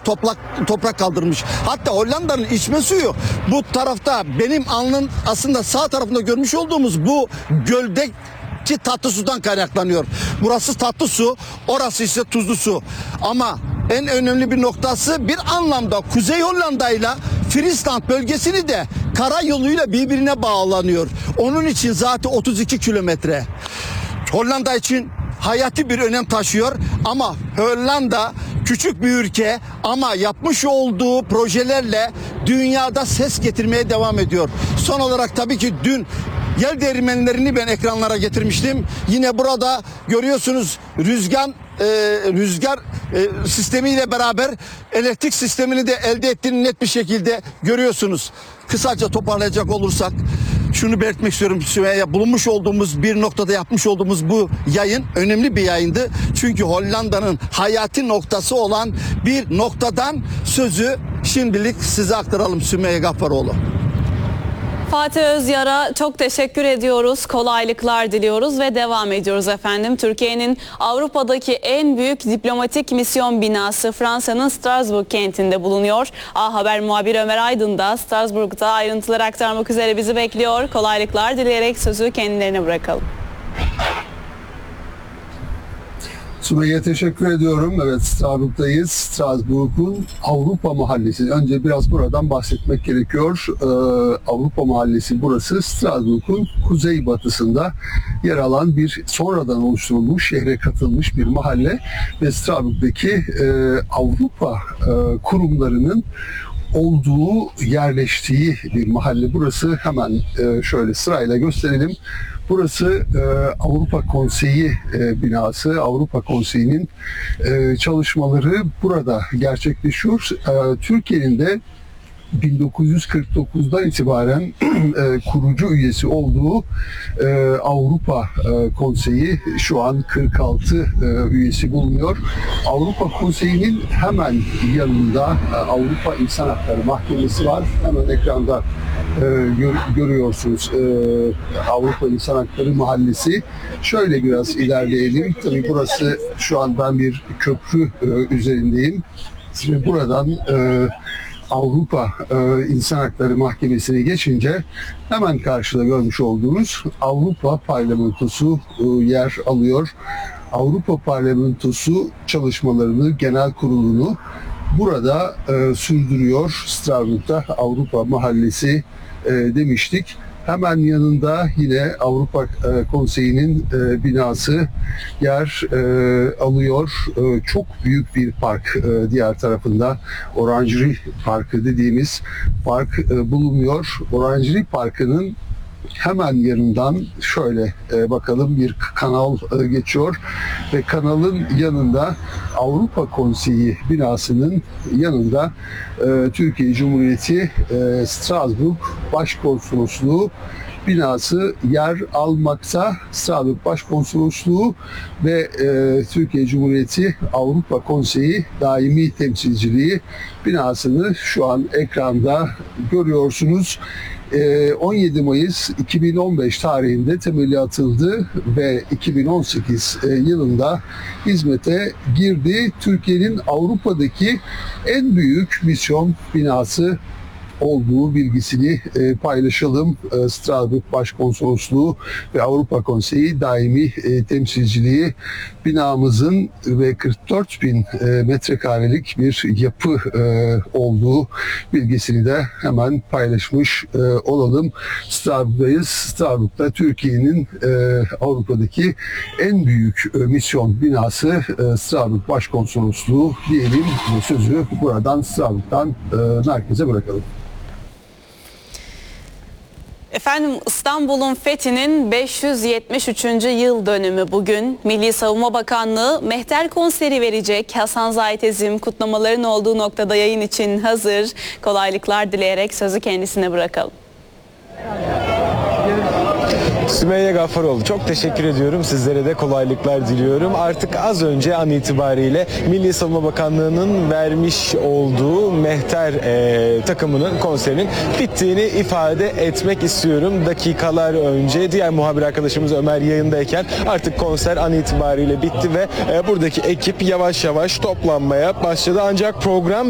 toprak kaldırmış. Hatta Hollanda'nın içme suyu bu tarafta, benim alnın aslında sağ tarafında görmüş olduğumuz bu göldeki tatlı sudan kaynaklanıyor. Burası tatlı su, orası ise tuzlu su. Ama en önemli bir noktası, bir anlamda Kuzey Hollanda ile Friesland bölgesini de karayoluyla birbirine bağlanıyor. Onun için zaten 32 kilometre. Hollanda için hayati bir önem taşıyor ama Hollanda küçük bir ülke ama yapmış olduğu projelerle dünyada ses getirmeye devam ediyor. Son olarak tabii ki dün yel değirmenlerini ben ekranlara getirmiştim. Yine burada görüyorsunuz rüzgar sistemiyle beraber elektrik sistemini de elde ettiğini net bir şekilde görüyorsunuz. Kısaca toparlayacak olursak şunu belirtmek istiyorum Sümeyye, bulunmuş olduğumuz bir noktada yapmış olduğumuz bu yayın önemli bir yayındı. Çünkü Hollanda'nın hayati noktası olan bir noktadan sözü şimdilik size aktaralım Sümeyye Gaffaroğlu. Fatih Özyar'a çok teşekkür ediyoruz. Kolaylıklar diliyoruz ve devam ediyoruz efendim. Türkiye'nin Avrupa'daki en büyük diplomatik misyon binası Fransa'nın Strasbourg kentinde bulunuyor. A Haber muhabiri Ömer Aydın da Strasbourg'da ayrıntıları aktarmak üzere bizi bekliyor. Kolaylıklar dileyerek sözü kendilerine bırakalım. Sümeyye teşekkür ediyorum. Evet, Strasbourg'dayız. Strasbourg'un Avrupa Mahallesi. Önce biraz buradan bahsetmek gerekiyor. Avrupa Mahallesi burası. Strasbourg'un kuzeybatısında yer alan bir sonradan oluşturulmuş, şehre katılmış bir mahalle ve Strasbourg'daki Avrupa kurumlarının olduğu, yerleştiği bir mahalle. Burası hemen şöyle sırayla gösterelim. Burası Avrupa Konseyi binası. Avrupa Konseyi'nin çalışmaları burada gerçekleşiyor. Türkiye'nin de 1949'dan itibaren kurucu üyesi olduğu Avrupa Konseyi şu an 46 üyesi bulunuyor. Avrupa Konseyi'nin hemen yanında Avrupa İnsan Hakları Mahkemesi var. Hemen ekranda görüyorsunuz Avrupa İnsan Hakları Mahallesi. Şöyle biraz ilerleyelim. Tabii burası şu an ben bir köprü üzerindeyim. Ve buradan Avrupa İnsan Hakları Mahkemesi'ne geçince hemen karşıda görmüş olduğunuz Avrupa Parlamentosu yer alıyor. Avrupa Parlamentosu çalışmalarını, genel kurulunu burada sürdürüyor. Strasbourg'da Avrupa Mahallesi demiştik. Hemen yanında yine Avrupa Konseyi'nin binası yer alıyor. Çok büyük bir park diğer tarafında. Orangerie Parkı dediğimiz park bulunuyor. Orangerie Parkı'nın hemen yanından şöyle bakalım bir kanal geçiyor ve kanalın yanında Avrupa Konseyi binasının yanında Türkiye Cumhuriyeti Strasbourg Başkonsolosluğu binası yer almakta. Strasbourg Başkonsolosluğu ve Türkiye Cumhuriyeti Avrupa Konseyi Daimi Temsilciliği binasını şu an ekranda görüyorsunuz. 17 Mayıs 2015 tarihinde temeli atıldı ve 2018 yılında hizmete girdi. Türkiye'nin Avrupa'daki en büyük misyon binası olduğu bilgisini paylaşalım. Strasbourg Başkonsolosluğu ve Avrupa Konseyi Daimi Temsilciliği binamızın ve 44.000 metrekarelik bir yapı olduğu bilgisini de hemen paylaşmış olalım. Strasbourg'dayız. Strasbourg'da Türkiye'nin Avrupa'daki en büyük misyon binası Strasbourg Başkonsolosluğu diyelim. Sözü buradan Strasbourg'dan merkeze bırakalım. Efendim, İstanbul'un fethinin 573. yıl dönümü bugün. Milli Savunma Bakanlığı Mehter konseri verecek. Hasan Zahit Ezim kutlamaların olduğu noktada yayın için hazır. Kolaylıklar dileyerek sözü kendisine bırakalım. Sümeyye Gaffaroğlu, çok teşekkür ediyorum. Sizlere de kolaylıklar diliyorum. Artık az önce an itibariyle Milli Savunma Bakanlığı'nın vermiş olduğu Mehter takımının konserinin bittiğini ifade etmek istiyorum. Dakikalar önce diğer muhabir arkadaşımız Ömer yayındayken artık konser an itibariyle bitti ve buradaki ekip yavaş yavaş toplanmaya başladı. Ancak program